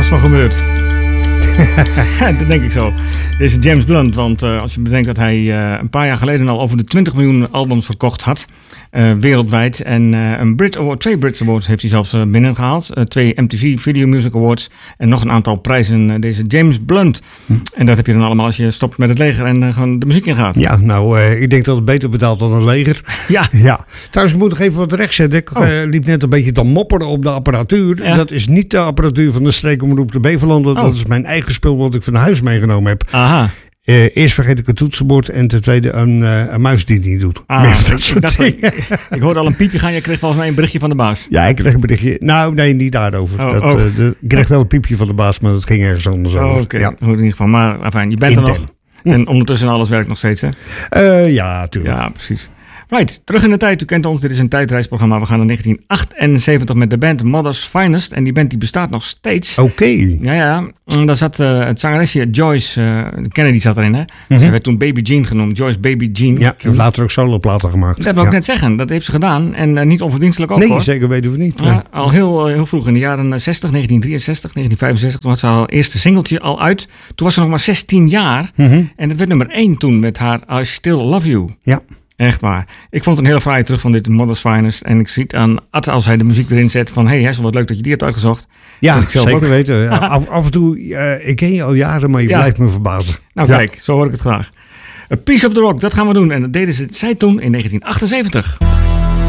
vast wel gebeurd. Dat denk ik zo. Deze James Blunt, want als je bedenkt dat hij een paar jaar geleden al over de 20 miljoen albums verkocht had, wereldwijd. En een Brit Award, 2 Brit Awards heeft hij zelfs binnengehaald. 2 MTV Video Music Awards en nog een aantal prijzen. Deze James Blunt. En dat heb je dan allemaal als je stopt met het leger en gewoon de muziek ingaat. Ja, nou, ik denk dat het beter betaalt dan het leger. Ja. Trouwens, ik moet nog even wat rechtzetten. Ik liep net een beetje te mopperen op de apparatuur. Ja. Dat is niet de apparatuur van de streekomroep de Beverlanden. Dat is mijn eigen spul wat ik van huis meegenomen heb. Aha. Eerst vergeet ik het toetsenbord en ten tweede een muis die het niet doet. Ik hoorde al een piepje gaan. Je kreeg volgens mij een berichtje van de baas. Ja, ik kreeg een berichtje. Nou, nee, niet daarover. Ik kreeg wel een piepje van de baas, maar dat ging ergens anders over. Oké, ja. In ieder geval. Maar enfin, je bent er nog. En ondertussen alles werkt nog steeds, hè? Ja, tuurlijk. Ja, precies. Right, terug in de tijd. U kent ons, dit is een tijdreisprogramma. We gaan naar 1978 met de band Mother's Finest. En die band die bestaat nog steeds. Oké. Ja. Daar zat het zangeresje Joyce Kennedy zat erin, hè? Ze werd toen Baby Jean genoemd. Joyce Baby Jean. Ja, heeft later ook soloplaten gemaakt. Dat wil ik net zeggen. Dat heeft ze gedaan. En niet onverdienstelijk ook, nee, hoor. Zeker weten we niet. Al heel vroeg, in de jaren 60, 1963, 1965. Toen had ze haar eerste singeltje al uit. Toen was ze nog maar 16 jaar. En het werd nummer 1 toen met haar I Still Love You. Ja. Echt waar. Ik vond een hele fraaie terug van dit Mother's Finest. En ik zie het aan Ad als hij de muziek erin zet van hey, wat leuk dat je die hebt uitgezocht. Ja, zeker weten. Ja, af en toe, ik ken je al jaren, maar je blijft me verbazen. Nou kijk, zo hoor ik het graag. A Piece of the Rock, dat gaan we doen. En dat deden zij toen in 1978.